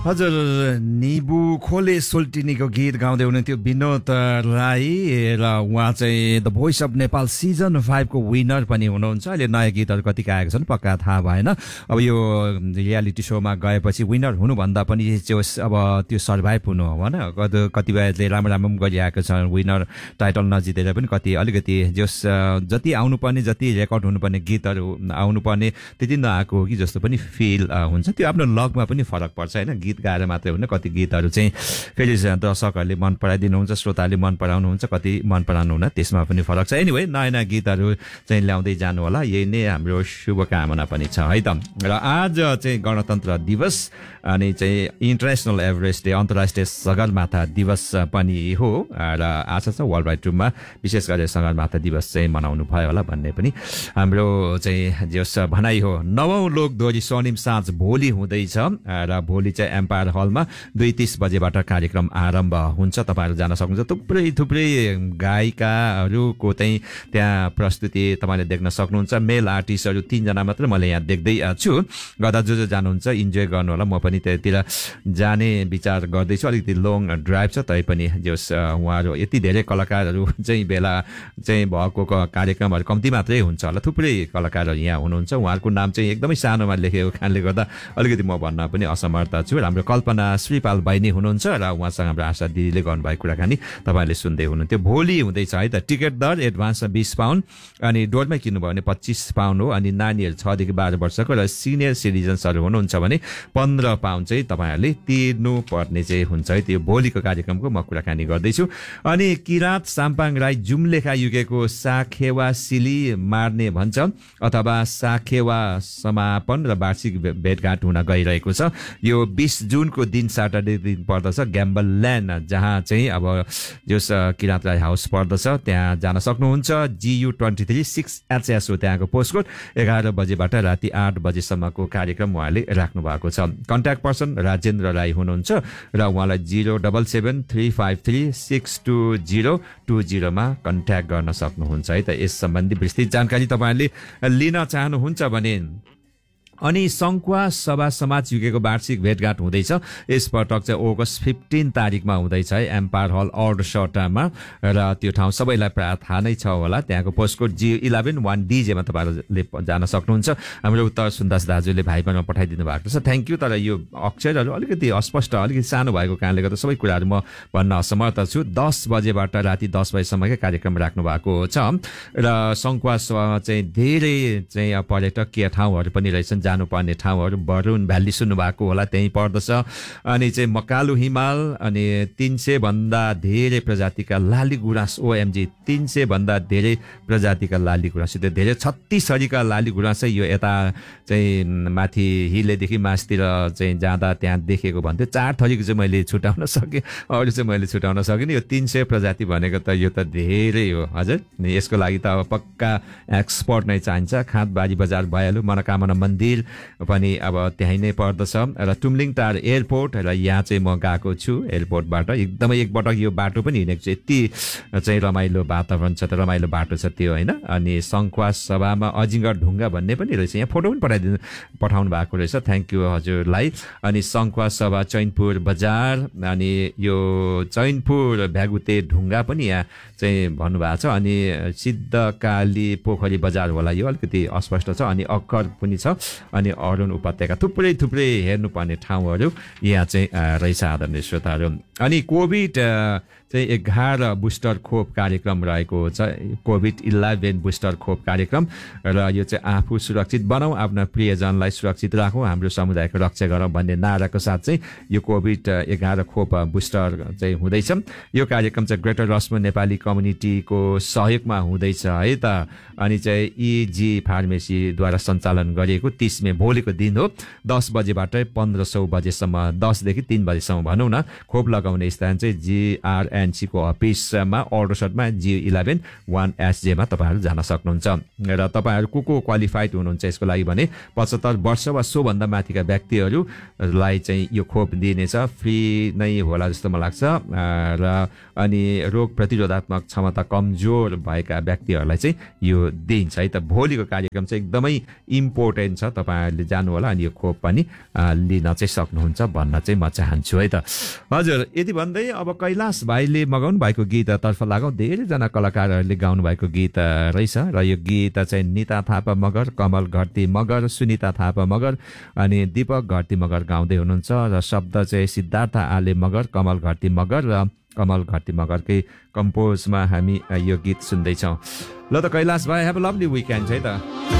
हजुर निबु खोले सोल्टिनीको गीत गाउँदै हुनुहुन्थ्यो विनोद राई र उहाँ चाहिँ the voice of Nepal season 5 को विनर पनि हुनुहुन्छ। अहिले नयाँ गीतहरू कतिका आएका छन् पक्का थाहा भएन। अब यो रियालिटी सोमा गएपछि विनर हुनुभन्दा पनि अब त्यो सर्भाइभ हुनु हो होइन। कतिपयले राम्रो राम्रो पनि गरिरहेको छ, विनर टाइटल नजितेर पनि कति अलिकति जस जति आउनुपर्ने जति रेकर्ड हुनुपर्ने गीतहरू आउनुपर्ने त्यति नआएको हो कि जस्तो पनि फिल हुन्छ। त्यो आफ्नो लगमा पनि फरक पर्छ होइन। गीत गाएर मात्रै हुन्न, कति गीतहरू चाहिँ फेरि दर्शकहरूले मन पराइदिनुहुन्छ, श्रोताले मन पराउनुहुन्छ, कति मन पराउनुहुन्न, त्यसमा पनि फरक छ। एनिवे नयाँ नयाँ गीतहरू चाहिँ ल्याउँदै जानु होला, यही नै हाम्रो शुभकामना पनि छ है त। र आज चाहिँ गणतन्त्र दिवस अनि चाहिँ इन्टरनेसनल एभरेस्ट डे, अन्तर्राष्ट्रिय सगरमाथा दिवस पनि हो र आशा छ वर्ल्ड वाइड रूपमा विशेष गरेर सगरमाथा दिवस चाहिँ मनाउनु भयो होला भन्ने पनि हाम्रो चाहिँ जस भनाइ हो। 9औं लोकदोहोरी स्वर्णिम साँझ भोलि हुँदैछ र भोलि चाहिँ एम्पायर हलमा 2:30 बजेबाट कार्यक्रम आरम्भ हुन्छ। तपाईँहरू जान सक्नुहुन्छ। थुप्रै गायिकाहरूको चाहिँ त्यहाँ प्रस्तुति तपाईँले देख्न सक्नुहुन्छ। मेल आर्टिस्टहरू 3 जना मात्र मैले यहाँ देख्दै छु। गर्दा जो जानुहुन्छ इन्जोय गर्नु होला। म पनि त्यतिर जाने विचार गर्दैछु। अलिकति लङ ड्राइभ छ तै पनि जस उहाँहरू यति धेरै कलाकारहरू चाहिँ बेला चाहिँ भएको कार्यक्रमहरू कम्ती मात्रै हुन्छ होला। थुप्रै कलाकारहरू यहाँ हुनुहुन्छ। उहाँहरूको नाम चाहिँ एकदमै सानोमा लेखेको कारणले गर्दा अलिकति म भन्न पनि असमर्थ छु। हाम्रो कल्पना श्रीपाल बहिनी हुनुहुन्छ र उहाँसँग हाम्रो आशा दिदीले गर्नुभएको कुराकानी तपाईँले सुन्दै हुनुहुन्थ्यो। भोलि हुँदैछ है त। टिकट दर एडभान्समा 20 पाउन्ड अनि डोरमै किन्नुभयो भने 25 पाउन्ड हो। अनि नानीहरू 6 देखि 12 वर्षको र सिनियर सिटिजन्सहरू हुनुहुन्छ भने 15 पाउन्ड चाहिँ तपाईँहरूले तिर्नु पर्ने चाहिँ हुन्छ है। त्यो भोलिको कार्यक्रमको म कुराकानी गर्दैछु। अनि किराँत साम्पाङ राई जुम्लेखा युगेको साखेवा सिली मार्ने भन्छ अथवा साखेवा समापन र वार्षिक भेटघाट हुन गइरहेको छ। यो 20 जुनको दिन सैटरडे दिन पर्दछ। ग्याम्बल ल्यान्ड जहाँ चाहिँ अब जस किराँत राई हाउस पर्दछ त्यहाँ जान सक्नुहुन्छ। GU23 6HS हो त्यहाँको पोस्टकोड। 11 बजेबाट राति 8 बजेसम्मको कार्यक्रम उहाँले राख्नु भएको छ। कन्ट्याक्ट पर्सन राजेन्द्र राई हुनुहुन्छ र उहाँलाई 07735362020 मा कन्ट्याक्ट गर्न सक्नुहुन्छ है त। यस सम्बन्धी विस्तृत जानकारी तपाईँहरूले लिन चाहनुहुन्छ भने। अनि सङ्खुवा सभा समाज युगेको वार्षिक भेटघाट हुँदैछ। यसपटक चाहिँ अगस्त 15 तारिकमा हुँदैछ है एम्पायर हल अर्डसट्टामा र त्यो ठाउँ सबैलाई प्राय थाहा नै छ होला। त्यहाँको पोस्टकोड G11 1DJ मा तपाईँहरूले जान सक्नुहुन्छ। हाम्रो उत्तर सुन्दास दाजुले भाइबरमा पठाइदिनु भएको छ, थ्याङ्क यू। तर यो अक्षरहरू अलिकति अस्पष्ट अलिकति सानो भएको कारणले गर्दा सबै कुराहरू म भन्न असमर्थ छु। 10 बजेबाट राति 10 बजेसम्मकै कार्यक्रम राख्नु भएको छ र सङ्खुवा सभामा चाहिँ धेरै चाहिँ पर्यटकीय ठाउँहरू पनि रहेछन्। जानुपर्ने ठाउँहरू बरुन भ्याली सुन्नुभएको होला, त्यहीँ पर्दछ। अनि चाहिँ मकालु हिमाल अनि 300 भन्दा धेरै प्रजातिका लाली गुराँस। OMG 300 भन्दा धेरै प्रजातिका लाली गुराँस। त्यो धेरै 36 थरीका लाली गुराँस यो यता चाहिँ माथि हिलेदेखि मासतिर चाहिँ जाँदा त्यहाँ देखेको भन्थ्यो। 4 थरीको चाहिँ मैले छुटाउन सकेँ, अरू चाहिँ मैले छुटाउन सकिनँ। यो 300 प्रजाति भनेको त यो त धेरै हो हजुर। यसको लागि त अब पक्का एक्सपर्ट नै चाहिन्छ। खाँदबारी बजार भइहाल्यो, मनोकामना मन्दिर पनि अब त्यहीँ नै पर्दछ र टुम्लिङ टार एयरपोर्ट र यहाँ चाहिँ म गएको छु एयरपोर्टबाट। एकदमै एकपटक यो बाटो पनि हिँडेको छु। यति चाहिँ रमाइलो वातावरण छ, त रमाइलो बाटो छ त्यो होइन। अनि सङ्खुवा सभामा अजिङ्गर ढुङ्गा भन्ने पनि रहेछ, यहाँ फोटो पनि पठाउनु भएको रहेछ, थ्याङ्क यू हजुरलाई। अनि सङ्खुवा सभा चैनपुर बजार अनि यो चैनपुर भ्यागुते ढुङ्गा पनि यहाँ चाहिँ भन्नुभएको छ। अनि सिद्धकाली पोखरी बजार होला, यो अलिकति अस्पष्ट छ। अनि अक्कर पनि छ। अनि अरुण उपत्यका थुप्रै हेर्नुपर्ने ठाउँहरू यहाँ चाहिँ रहेछ आदरणीय श्रोताहरू। अनि कोभिड चाहिँ 11 बुस्टर खोप कार्यक्रम रहेको छ। COVID-11 बुस्टर खोप कार्यक्रम र यो चाहिँ आफू सुरक्षित बनाऊ, आफ्ना प्रियजनलाई सुरक्षित राखौँ, हाम्रो समुदायको रक्षा गरौँ भन्ने नाराको साथ चाहिँ यो COVID-11 खोप बुस्टर चाहिँ हुँदैछ। यो कार्यक्रम चाहिँ ग्रेटर रस्मो नेपाली कम्युनिटीको सहयोगमा हुँदैछ है त। अनि चाहिँ EG फार्मेसीद्वारा सञ्चालन गरिएको 30 मे भोलिको दिन हो। 10 बजेबाट 1500 बजेसम्म, 10 देखि 3 बजेसम्म भनौँ न, खोप लगाउने लगाउने स्थान चाहिँ GRNC को अफिसमा अल्ट्रासाउन्डमा G11 1SJ मा तपाईहरु जान सक्नुहुन्छ र तपाईहरु को क्वालिफाइड हुनुहुन्छ यसको लागि भने 75 वर्ष वा सोभन्दा माथिका व्यक्तिहरुलाई चाहिँ यो खोप दिनेछ फ्री नै होला जस्तो मलाई लाग्छ र अनि रोग प्रतिरोधात्मक क्षमता कमजोर भएका व्यक्तिहरुलाई चाहिँ यो दिन्छ है त भोलिको कार्यक्रम चाहिँ एकदमै इम्पोर्टेन्ट छ तपाईहरुले जानु होला अनि यो खोप पनि लिन चाहिँ सक्नुहुन्छ भन्न चाहिँ म चाहन्छु है त हजुर यति भन्दै अब कैलाश भाइले मगाउनु भएको गीततर्फ लागौं धेरै जना कलाकारहरूले गाउनु भएको गीत रहेछ र यो गीत चाहिँ निता थापा मगर कमल घरती मगर सुनिता थापा मगर अनि दीपक घरती मगर गाउँदै हुनुहुन्छ र शब्द चाहिँ सिद्धार्थ आले मगर कमल घरती मगर र कमल घरती मगरकै कम्पोजमा हामी यो गीत सुन्दै छौं ल त कैलाश भाइ हेभ अ लभली विकेन्ड है त